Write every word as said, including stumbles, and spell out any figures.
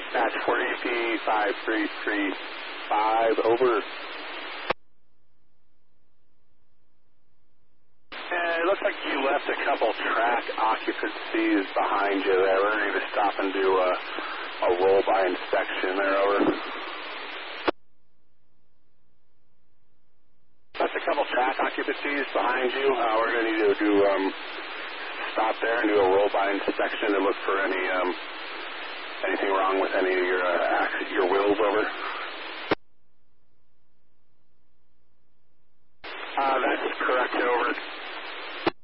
Match four E P five three three five, over. And it looks like you left a couple track occupancies behind you there. We're going to stop and do a, a roll-by inspection there, over. Left a couple track occupancies behind you. Uh, we're going to need to do um, stop there and do a roll-by inspection and look for any um, anything wrong with any of your uh, your wheels, over.